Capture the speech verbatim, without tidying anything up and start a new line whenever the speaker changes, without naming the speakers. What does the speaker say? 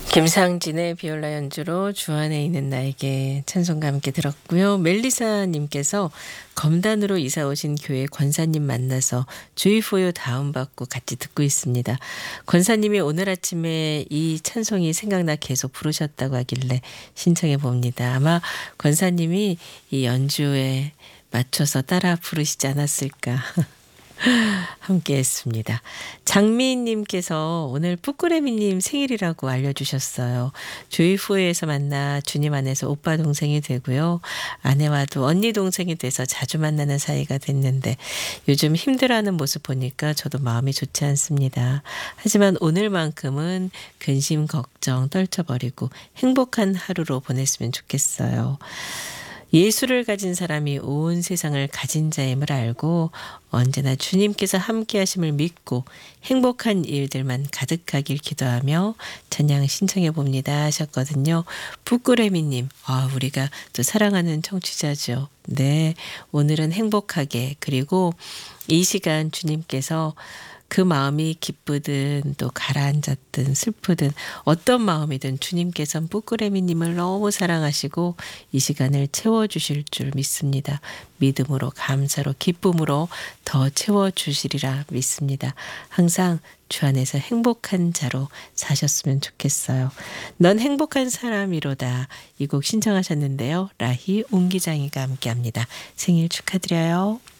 김상진의 비올라 연주로 주 안에 있는 나에게 찬송과 함께 들었고요. 멜리사님께서 검단으로 이사 오신 교회 권사님 만나서 주의포유 다운받고 같이 듣고 있습니다. 권사님이 오늘 아침에 이 찬송이 생각나 계속 부르셨다고 하길래 신청해 봅니다. 아마 권사님이 이 연주에 맞춰서 따라 부르시지 않았을까. 함께 했습니다. 장미님께서 오늘 뿌꾸레미님 생일이라고 알려주셨어요. 조이후에서 만나 주님 안에서 오빠 동생이 되고요. 아내와도 언니 동생이 돼서 자주 만나는 사이가 됐는데 요즘 힘들어하는 모습 보니까 저도 마음이 좋지 않습니다. 하지만 오늘만큼은 근심 걱정 떨쳐버리고 행복한 하루로 보냈으면 좋겠어요. 예수를 가진 사람이 온 세상을 가진 자임을 알고 언제나 주님께서 함께 하심을 믿고 행복한 일들만 가득하길 기도하며 찬양 신청해 봅니다 하셨거든요. 부꾸레미님, 아, 우리가 또 사랑하는 청취자죠. 네, 오늘은 행복하게, 그리고 이 시간 주님께서 그 마음이 기쁘든 또 가라앉았든 슬프든 어떤 마음이든 주님께서는 뿌꾸레미님을 너무 사랑하시고 이 시간을 채워주실 줄 믿습니다. 믿음으로, 감사로, 기쁨으로 더 채워주시리라 믿습니다. 항상 주 안에서 행복한 자로 사셨으면 좋겠어요. 넌 행복한 사람이로다. 이 곡 신청하셨는데요. 라희 옹기장이가 함께합니다. 생일 축하드려요.